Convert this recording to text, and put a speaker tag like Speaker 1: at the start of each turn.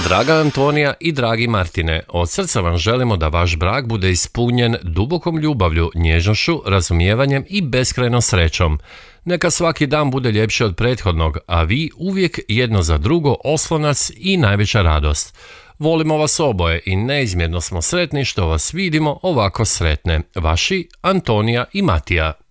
Speaker 1: Draga Antonija i dragi Martine, od srca vam želimo da vaš brak bude ispunjen dubokom ljubavlju, nježnošću, razumijevanjem i beskrajnom srećom. Neka svaki dan bude ljepši od prethodnog, a vi uvijek jedno za drugo oslonac i najveća radost. Volimo vas oboje i neizmjerno smo sretni što vas vidimo ovako sretne. Vaši Antonija i Matija.